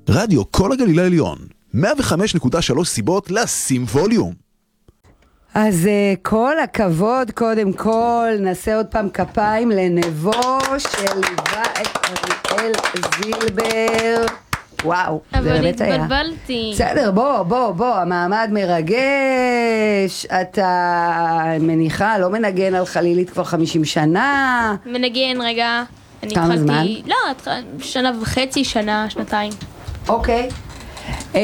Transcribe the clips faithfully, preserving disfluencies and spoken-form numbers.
רדיו כל הגליל העליון, מאה וחמש נקודה שלוש סיבות לשים ווליום. אז כל הכבוד, קודם כל, נעשה עוד פעם כפיים לנבו שליווה את אריאל זילבר. וואו, זה באמת היה. אבל התבלבלתי. בסדר, בוא, בוא, בוא, המעמד מרגש, אתה מניחה, לא מנגן על חלילית כבר חמישים שנה. מנגן, רגע. אני כמה התחלתי, זמן? לא, שנה וחצי, שנה, שנתיים. אוקיי. אמ,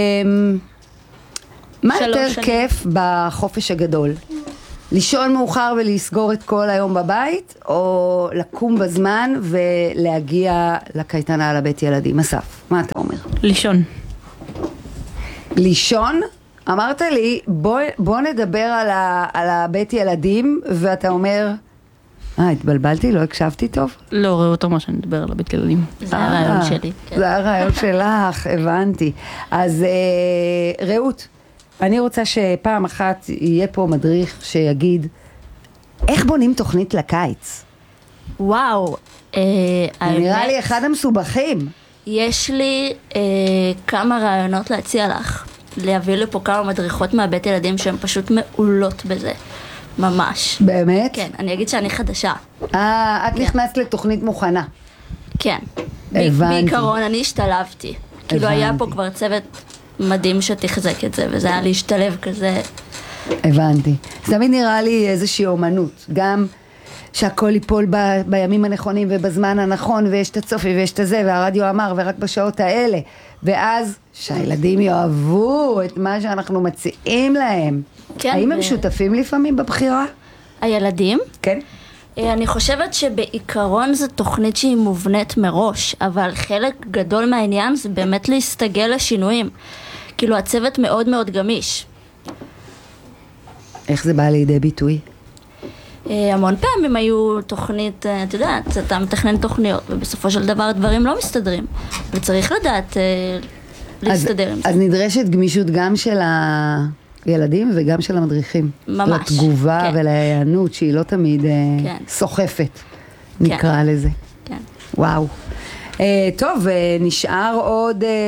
מה שלוש יותר שנים. כיף בחופש הגדול? לישון מאוחר ולסגור את כל היום בבית, או לקום בזמן ולהגיע לקייטנה לבית ילדים? אסף, מה אתה אומר? לישון. לישון? אמרת לי, בוא, בוא נדבר על, ה, על הבית ילדים, ואתה אומר, אה, התבלבלתי, לא הקשבתי טוב? לא, ראו אותו מה שאני מדבר על הבית ילדים. זה הרעיון שלי. זה הרעיון שלך, הבנתי. אז אה, רעות, אני רוצה שפעם אחת יהיה פה מדריך שיגיד, איך בונים תוכנית לקיץ? וואו, אה, נראה האמת, לי אחד המסובכים. יש לי אה, כמה רעיונות להציע לך. להביא לפה כמה מדריכות מהבית ילדים שהן פשוט מעולות בזה. ממש. באמת? כן, אני אגיד שאני חדשה. אה, את נכנסת לתוכנית מוכנה. כן. ב- הבנתי. בעיקרון אני השתלבתי. כאילו היה פה הבנתי. כבר צוות מדהים שתחזק את זה, וזה היה להשתלב כזה. הבנתי. זה תמיד נראה לי איזושהי אומנות. גם שהכל ייפול ב, בימים הנכונים ובזמן הנכון, ויש את הצופי ויש את זה, והרדיו אמר, ורק בשעות האלה. ואז שהילדים יאהבו את מה שאנחנו מציעים להם. כן, האם הם ו- שותפים לפעמים בבחירה? הילדים? כן. אה, אני חושבת שבעיקרון זו תוכנית שהיא מובנית מראש, אבל חלק גדול מהעניין זה באמת להסתגל לשינויים. כאילו הצוות מאוד מאוד גמיש. איך זה בא לידי ביטוי? אה, המון פעמים היו תוכנית, אה, אתה יודע, אתה מתכנן תוכניות, ובסופו של דבר דברים לא מסתדרים. וצריך לדעת אה, להסתדר עם זה. אז נדרשת גמישות גם של הילדים וגם של המדריכים. ממש, לתגובה כן. ולהיענות שהיא לא תמיד אה, כן. סוחפת, נקרא לזה. כן. וואו. אה, טוב, אה, נשאר עוד אה,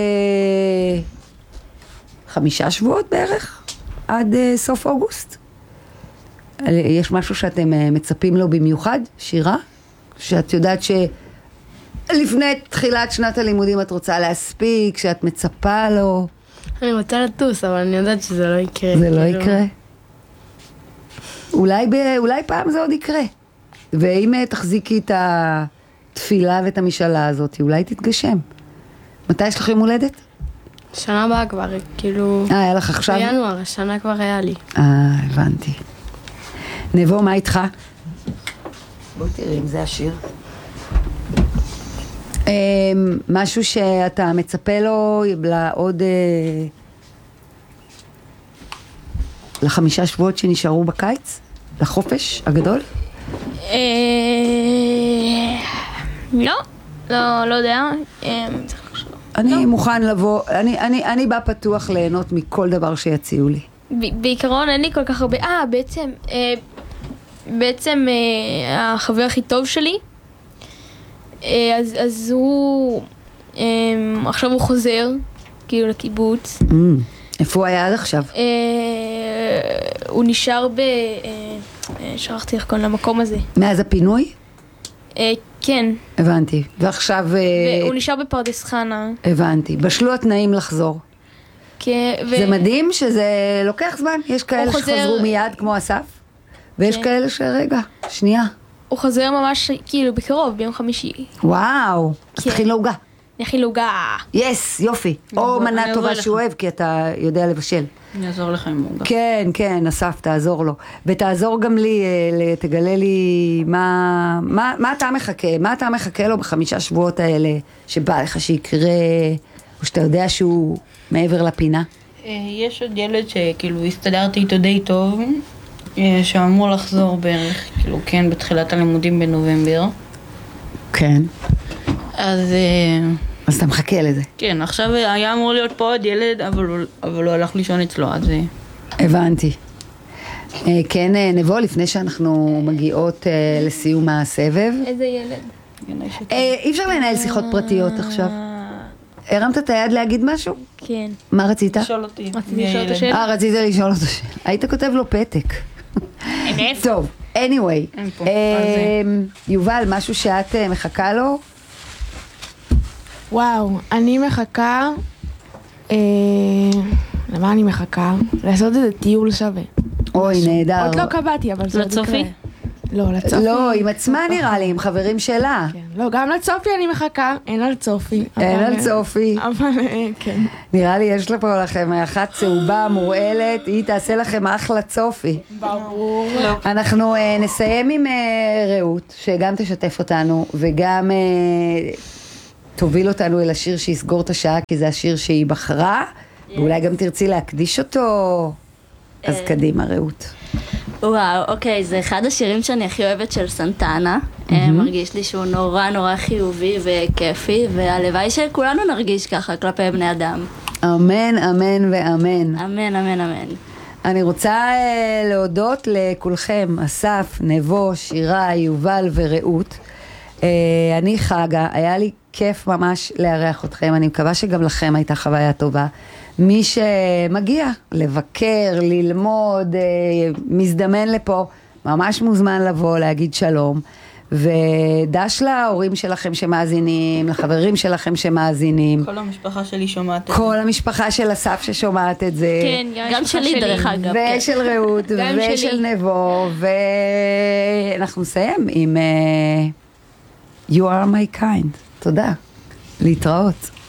חמישה שבועות בערך עד אה, סוף אוגוסט. אה, יש משהו שאתם אה, מצפים לו במיוחד, שירה? שאת יודעת שלפני תחילת שנת הלימודים את רוצה להספיק, שאת מצפה לו, אני רוצה לטוס, אבל אני יודעת שזה לא יקרה. זה לא כאילו. יקרה. אולי, ב, אולי פעם זה עוד יקרה. ואם אה, תחזיקי את התפילה ואת המשאלה הזאת, אולי תתגשם. מתי יש לך יום הולדת? שנה הבאה כבר, כאילו... אה, היה לך עכשיו? בינואר, השנה כבר היה לי. אה, הבנתי. נבו, מה איתך? בוא תראי אם זה השיר. אה, משהו שאתה מצפה לו לעוד... אה, לחמישה שבועות שנשארו בקיץ? לחופש הגדול? אה, לא, לא, לא יודע. אה, צריך לחשוב. אני מוכן לבוא, אני, אני, אני בא פתוח ליהנות מכל דבר שיציעו לי. ב- בעיקרון אין לי כל כך הרבה, אה, בעצם, אה, בעצם אה, החבר הכי טוב שלי, אה, אז, אז הוא, אה, עכשיו הוא חוזר, כאילו לקיבוץ, Mm, איפה הוא היה עד עכשיו? אה, הוא נשאר ב... אה, אה, שכחתי איך קוראים למקום הזה, מאז הפינוי? אה, כן, הבנתי. ועכשיו... אה, והוא נשאר בפרדס חנה, הבנתי. בשלו התנאים לחזור. כן, ו... זה מדהים שזה לוקח זמן. יש כאלה חוזר- שחזרו מיד כמו אסף, ויש כן. כאלה שרגע, שנייה. הוא חוזר ממש כאילו בקרוב, ביום חמישי, וואו, אז כן. תכין לו עוגה. נכין עוגה. יס, יופי. או אני מנה אבוא טובה לך. שהוא אוהב, כי אתה יודע לבשל. אני אעזור לך עם מורגש. כן, כן, אסף, תעזור לו. ותעזור גם לי, אה, ל- תגלה לי מה, מה, מה אתה מחכה, מה אתה מחכה לו בחמישה שבועות האלה, שבא לך שיקרה, או שאתה יודע שהוא מעבר לפינה. אה, יש עוד ילד שכאילו הסתדרתי איתו די טוב, אה, שאמור לחזור בערך, כאילו כן, בתחילת הלימודים בנובמבר. כן. אז אה, אז אתה מחכה לזה. כן, עכשיו היה אמור להיות פה עוד ילד, אבל הוא, אבל הוא הלך לישון אצלו, אז... אה, הבנתי. אה, כן, אה, נבוא, לפני שאנחנו מגיעות אה, לסיום הסבב. איזה ילד? כן, יש את- אה, אי אפשר לנהל שיחות פרטיות עכשיו. הרמת את היד להגיד משהו? כן. מה רצית? לשאול אותי. רציתי לשאול אותו שאלה. אה, רצית לשאול אותו שאלה. היית כותב לו פתק. טוב, anyway. אין פה, אמ, יובל, משהו שאת אה, מחכה לו? וואו, אני מחכה... אה, למה אני מחכה? לעשות איזה טיול שווה. אוי, נהדר. עוד לא קבעתי, אבל זה עוד יקרה. לצופי? לא, לצופי. לא, עם עצמה נראה לי, עם חברים שלה. כן. לא, גם לצופי אני מחכה, אין על צופי. אין אבל, על אה, צופי. אבל אה, כן. נראה לי יש לה פה לכם אחת צהובה, מורעלת, היא תעשה לכם אחלה צופי. ברור. אנחנו אה, נסיים עם אה, רעות, שגם תשתף אותנו, וגם אה, תוביל אותנו אל השיר שיסגור את השעה, כי זה השיר שהיא בחרה, ואולי גם תרצי להקדיש אותו, אז קדימה רעות. וואו, אוקיי, זה אחד השירים שאני הכי אוהבת של סנטנה. מרגיש לי שהוא נורא נורא חיובי וכיפי, והלוואי שכולנו נרגיש ככה כלפי בני אדם. אמן, אמן ואמן. אמן, אמן, אמן. אני רוצה אה, להודות לכולכם, אסף, נבו, שירה, יובל ורעות. אה, אני חגה, היה לי כיף ממש לארח אתכם, אני מקווה שגם לכם הייתה חוויה טובה. מי שמגיע לבקר, ללמוד, אה, מזדמן לפה, ממש מוזמן לבוא, להגיד שלום. ודש להורים שלכם שמאזינים, לחברים שלכם שמאזינים. כל המשפחה שלי שומעת את זה. כל המשפחה של אסף ששומעת את זה. כן, גם שלי דרך אגב. כן. ושל רעות, גם ושל שלי. נבו, ואנחנו נסיים עם uh, You are my kind. תודה. להתראות.